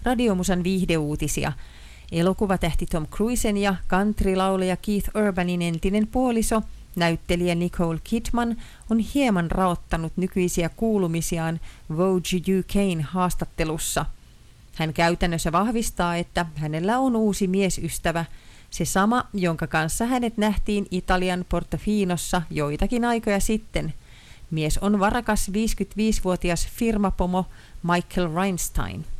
radiomusan viihdeuutisia. Elokuvatähti Tom Cruisen ja countrylaulaja Keith Urbanin entinen puoliso, näyttelijä Nicole Kidman, on hieman raottanut nykyisiä kuulumisiaan Vogue UK:n haastattelussa. Hän käytännössä vahvistaa, että hänellä on uusi miesystävä, se sama, jonka kanssa hänet nähtiin Italian Portofinossa joitakin aikoja sitten. Mies on varakas 55-vuotias firmapomo Michael Weinstein.